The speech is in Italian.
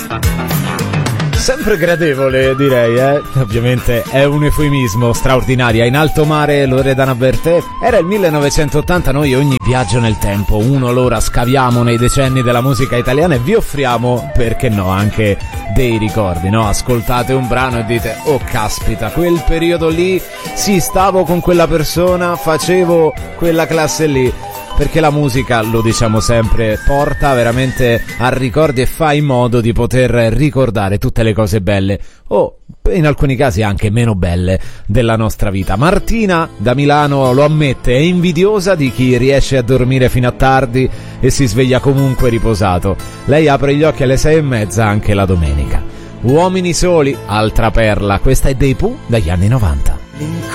Sempre gradevole, direi, Ovviamente è un eufemismo, straordinaria. In alto mare, Loredana Bertè. Era il 1980, noi ogni viaggio nel tempo, un'ora scaviamo nei decenni della musica italiana e vi offriamo, perché no, anche dei ricordi, no? Ascoltate un brano e dite, oh caspita, quel periodo lì, sì, stavo con quella persona, facevo quella classe lì. Perché la musica, lo diciamo sempre, porta veramente a ricordi e fa in modo di poter ricordare tutte le cose belle o in alcuni casi anche meno belle della nostra vita. Martina da Milano lo ammette, è invidiosa di chi riesce a dormire fino a tardi e si sveglia comunque riposato. Lei apre gli occhi alle 6:30 anche la domenica. Uomini soli, altra perla, questa è dei Pooh dagli anni 90.